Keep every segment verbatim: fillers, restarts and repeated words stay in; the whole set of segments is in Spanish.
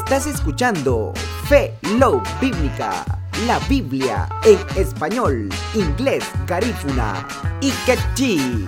Estás escuchando Fe Love Bíblica, la Biblia en español, inglés, garífuna y quechí.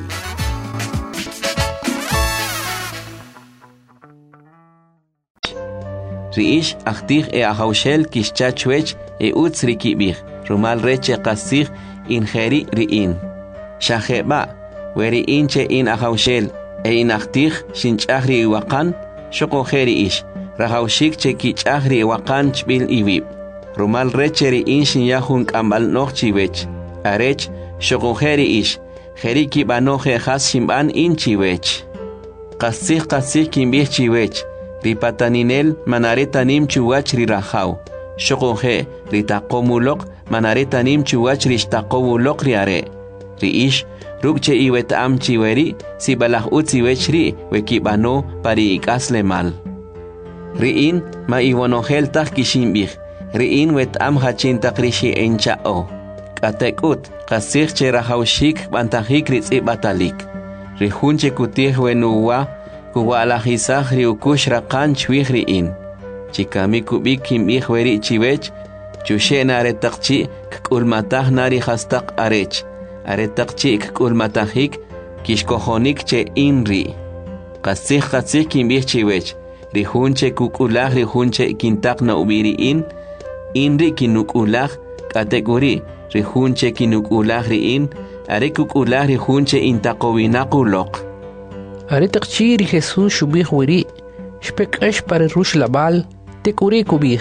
Riish achtig e ahaushel kishchachwech e utsri kibir, rumal reche qasig ingeri riin. Shaheba, weri inche in ahaushel e in achtig shinchahri wakan, shokojeri ish, rahaushik che kichahri wakan chbil iwib. Rumal reche riin shinyahun kambal nochchiwech, arech shokojeri ish, jeri kibanoje has shimban inchiwech. Qasig qasig kimbih chiwech, ripataninel manaretanim chuwach rirajau. Shokoje ritakomulok manaretanim chuwach ristakowulok riare. Riish rukche iwet am chiweri si balah utziwech ri wekibano pari ikasle mal. Riin ma iwonogel tak kishimbih. Riin wet am hachintak rishi enchao. Katekut kasir che rahaushik bantahik ritzi batalik. Rihunche kutih wenuwa kuwa alajisaj riukush raqan chwih riin. Chikami kubik kim ih weri chiwech, chushe na aretaqchi kkulmataj nari hastaq arech. Aretaqchi kkulmatajik kishkojonik che inri. Qasij qasij kim ih chiwech, rihunche kukulaj rihunche kintak na ubiriin, inri kinukulaj kategori rihunche kinukulaj riin, are kukulaj rihunche intaqowinakulok. Aretaqchi ri Jesús shubih wiri, shpekash para rush labal, te kuri kubih.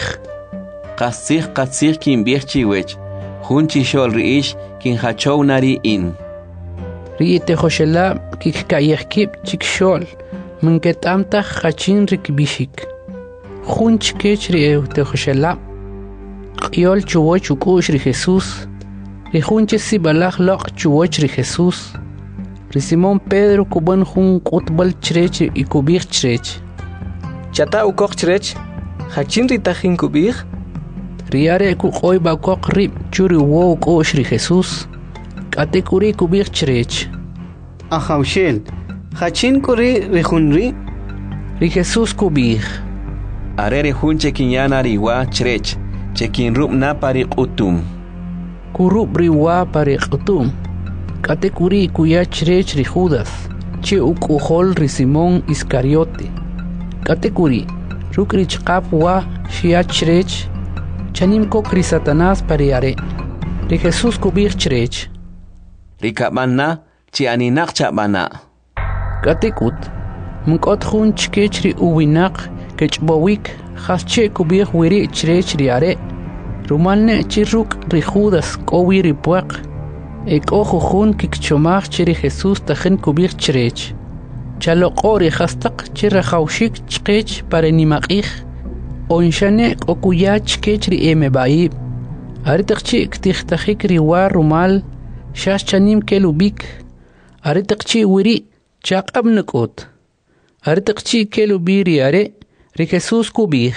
Qasig qasig kin bih chiwech, hunchi shol riish kin hachow nari in. Ri te hoshela kik kayekib chik shol, minket amta hachin rikbishik. Hunch kech ri te hoshela, qyol chuwoch ukush ri Jesús, ri hunche si balaj lok chuwoch ri Jesús. Ri Simón Pedro kuban hun kutbal chrech y kubir chrech. Chata ukok chrech, hachin ritajin kubir. Riare kukoy bakok rib churi wo kosh ri Jesús. Kate kuri kubir chrech. Ahaushel, hachin kuri rihunri. Ri Jesús kubir. Arere hunche kinyana riwa chrech, chekin rub na pari utum. Kurub riwa pari utum. Kate kuri kuya chrech ri Judas, che ukuhol ri Simón Iscariote. Kate kuri, rukri chqap wa shia chrech, chanim kok ri Satanás pariare. Ri Jesús kubir chrech. Ri kabana, chi aninak chabana. Kate kut, mkot hun chkech ri uwinak, kechbawik, has che kubir wiri chrech ri are. Rumalne chiruk ri Judas kowi ri puak. Ek ojo jun kikchomach chiri Jesús tajen kubir chrech. Chalo qori khastaq chira khawshik chqech para nimaqih. Onshane okuya chkech ri emebaib. Aritaqchi ktixtajik ri war rumal shash chanim kelubik. Aritaqchi wiri chaqab nakot. Aritaqchi kelubiri are ri Jesús kubih.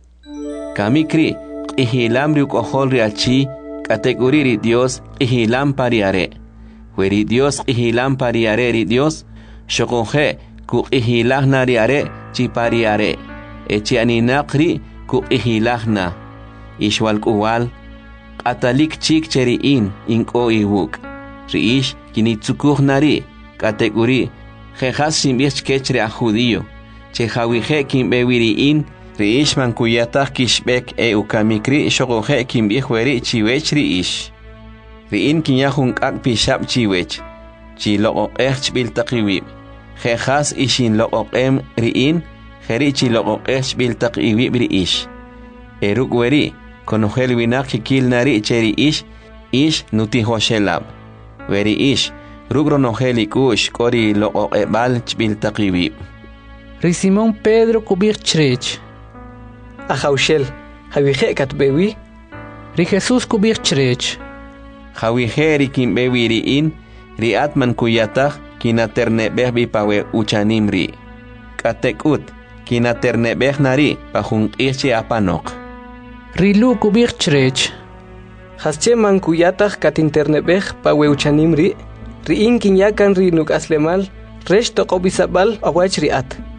Kamikri ihilam ri ukohol ri achi kategori ri Dios ihilam pariare. Weri Dios ihilam pariare ri Dios, shokonje ku ihilah nariare chi pariare. Echi aninakri ku ihilah na. Ishwal kuwal, atalik chik cheri in inko iwuk. Riish kinitsukuh nari, kategori, jejas simbich kechre a judío. Che hawije kimbewiri in, riish man kuyatah kishbek e ukamikri shokoje kimbihweri chiwech riish. Riin kinyahun kak pishab chiwech. Chi loqoqeh chbil taqiwib. Jejas ishin loqoqem riin, jeri chi loqoqeh chbil taqiwib riish. Eruk weri, konojel winak kikil nari cheri ish, ish nutiho shelab. Weri ish, rugro nojeli kush kori loqoqebal chbil taqiwib. Ri Simón Pedro kubir chrech. Ahaushel, hawije katbewi. Ri Jesús kubir chrech. Hawije ri kimbewi riin, ri atman kuyatah kinaternebeh bipawe uchanimri. Katekut, kinaternebeh nari pahung irchi apanok. Ri Lu kubir chrech. Hasche man kuyatah katinternebeh pawe uchanimri. Riin kinyakan ri nuk aslemal, resh toqobisabal awach riat.